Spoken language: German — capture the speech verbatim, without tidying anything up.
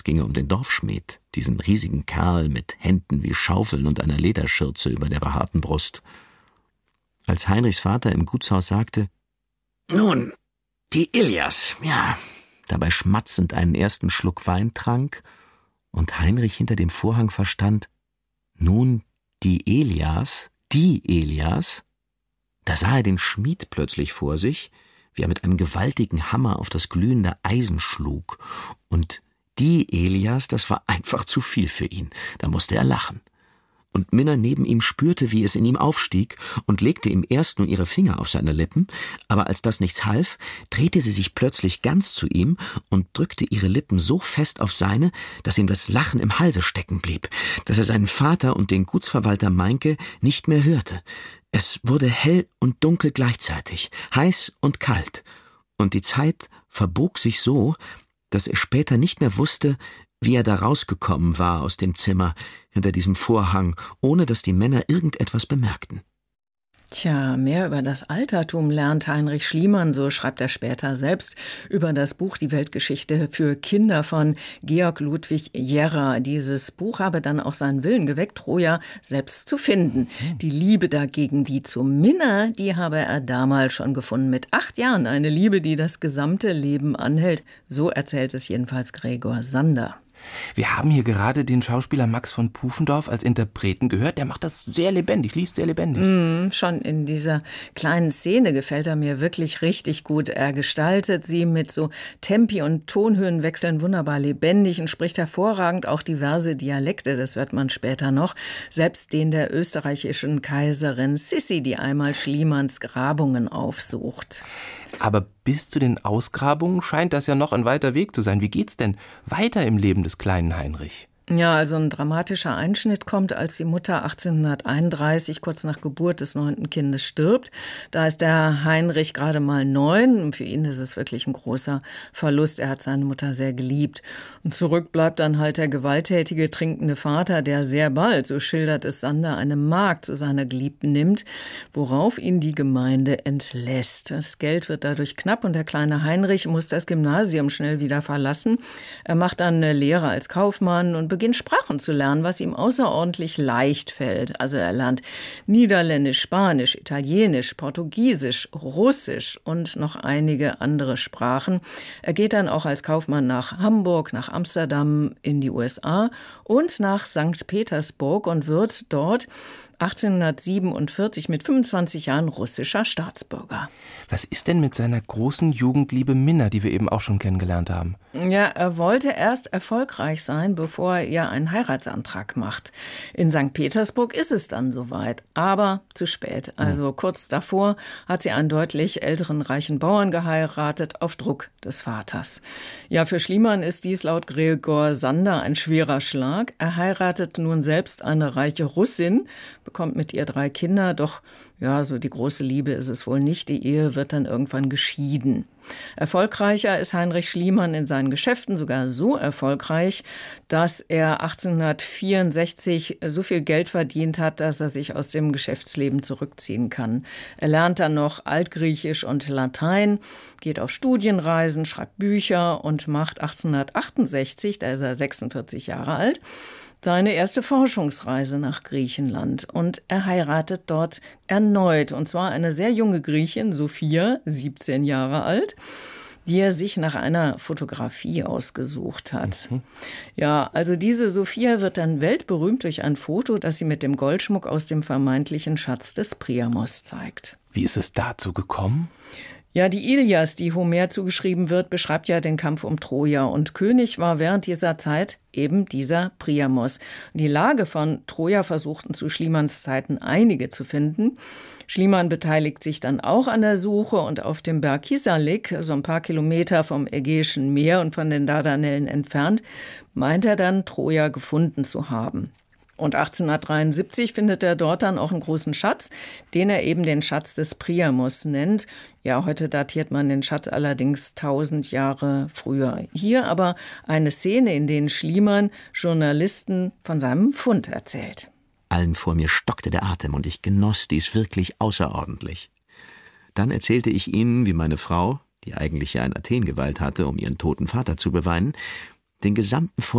ginge um den Dorfschmied, diesen riesigen Kerl mit Händen wie Schaufeln und einer Lederschürze über der behaarten Brust. Als Heinrichs Vater im Gutshaus sagte, »Nun, die Ilias, ja«, dabei schmatzend einen ersten Schluck Wein trank und Heinrich hinter dem Vorhang verstand, nun, die Elias, die Elias, da sah er den Schmied plötzlich vor sich, wie er mit einem gewaltigen Hammer auf das glühende Eisen schlug. Und die Elias, das war einfach zu viel für ihn. Da musste er lachen. Und Minna neben ihm spürte, wie es in ihm aufstieg und legte ihm erst nur ihre Finger auf seine Lippen, aber als das nichts half, drehte sie sich plötzlich ganz zu ihm und drückte ihre Lippen so fest auf seine, dass ihm das Lachen im Halse stecken blieb, dass er seinen Vater und den Gutsverwalter Meinke nicht mehr hörte. Es wurde hell und dunkel gleichzeitig, heiß und kalt, und die Zeit verbog sich so, dass er später nicht mehr wusste, wie er da rausgekommen war aus dem Zimmer, hinter diesem Vorhang, ohne dass die Männer irgendetwas bemerkten. Tja, mehr über das Altertum lernt Heinrich Schliemann, so schreibt er später selbst, über das Buch Die Weltgeschichte für Kinder von Georg Ludwig Jerrer. Dieses Buch habe dann auch seinen Willen geweckt, Troja selbst zu finden. Die Liebe dagegen, die zu Minna, die habe er damals schon gefunden, mit acht Jahren. Eine Liebe, die das gesamte Leben anhält. So erzählt es jedenfalls Gregor Sander. Wir haben hier gerade den Schauspieler Max von Pufendorf als Interpreten gehört. Der macht das sehr lebendig, liest sehr lebendig. Mm, schon in dieser kleinen Szene gefällt er mir wirklich richtig gut. Er gestaltet sie mit so Tempi- und Tonhöhenwechseln wunderbar lebendig und spricht hervorragend auch diverse Dialekte, das hört man später noch. Selbst den der österreichischen Kaiserin Sissi, die einmal Schliemanns Grabungen aufsucht. Aber bis zu den Ausgrabungen scheint das ja noch ein weiter Weg zu sein. Wie geht's denn weiter im Leben des kleinen Heinrich? Ja, also ein dramatischer Einschnitt kommt, als die Mutter achtzehnhunderteinunddreißig, kurz nach Geburt des neunten Kindes, stirbt. Da ist der Heinrich gerade mal neun. Für ihn ist es wirklich ein großer Verlust. Er hat seine Mutter sehr geliebt. Und zurück bleibt dann halt der gewalttätige, trinkende Vater, der sehr bald, so schildert es Sander, eine Magd zu seiner Geliebten nimmt, worauf ihn die Gemeinde entlässt. Das Geld wird dadurch knapp und der kleine Heinrich muss das Gymnasium schnell wieder verlassen. Er macht dann eine Lehre als Kaufmann und beginnt Sprachen zu lernen, was ihm außerordentlich leicht fällt. Also er lernt Niederländisch, Spanisch, Italienisch, Portugiesisch, Russisch und noch einige andere Sprachen. Er geht dann auch als Kaufmann nach Hamburg, nach Amsterdam, in die U S A und nach Sankt Petersburg und wird dort achtzehnhundertsiebenundvierzig mit fünfundzwanzig Jahren russischer Staatsbürger. Was ist denn mit seiner großen Jugendliebe Minna, die wir eben auch schon kennengelernt haben? Ja, er wollte erst erfolgreich sein, bevor er ihr einen Heiratsantrag macht. In Sankt Petersburg ist es dann soweit, aber zu spät. Also kurz davor hat sie einen deutlich älteren reichen Bauern geheiratet, auf Druck des Vaters. Ja, für Schliemann ist dies laut Gregor Sander ein schwerer Schlag. Er heiratet nun selbst eine reiche Russin, bekommt mit ihr drei Kinder, doch ja, so die große Liebe ist es wohl nicht. Die Ehe wird dann irgendwann geschieden. Erfolgreicher ist Heinrich Schliemann in seinen Geschäften, sogar so erfolgreich, dass er achtzehnhundertvierundsechzig so viel Geld verdient hat, dass er sich aus dem Geschäftsleben zurückziehen kann. Er lernt dann noch Altgriechisch und Latein, geht auf Studienreisen, schreibt Bücher und macht achtzehnhundertachtundsechzig, da ist er sechsundvierzig Jahre alt, seine erste Forschungsreise nach Griechenland und er heiratet dort erneut, und zwar eine sehr junge Griechin, Sophia, siebzehn Jahre alt, die er sich nach einer Fotografie ausgesucht hat. Mhm. Ja, also diese Sophia wird dann weltberühmt durch ein Foto, das sie mit dem Goldschmuck aus dem vermeintlichen Schatz des Priamos zeigt. Wie ist es dazu gekommen? Ja, die Ilias, die Homer zugeschrieben wird, beschreibt ja den Kampf um Troja. Und König war während dieser Zeit eben dieser Priamos. Die Lage von Troja versuchten zu Schliemanns Zeiten einige zu finden. Schliemann beteiligt sich dann auch an der Suche und auf dem Berg Kisalik, so ein paar Kilometer vom Ägäischen Meer und von den Dardanellen entfernt, meint er dann, Troja gefunden zu haben. Und achtzehnhundertdreiundsiebzig findet er dort dann auch einen großen Schatz, den er eben den Schatz des Priamos nennt. Ja, heute datiert man den Schatz allerdings tausend Jahre früher. Hier aber eine Szene, in der Schliemann Journalisten von seinem Fund erzählt. Allen vor mir stockte der Atem und ich genoss dies wirklich außerordentlich. Dann erzählte ich ihnen, wie meine Frau, die eigentlich ja in Athen geweilt hatte, um ihren toten Vater zu beweinen, den gesamten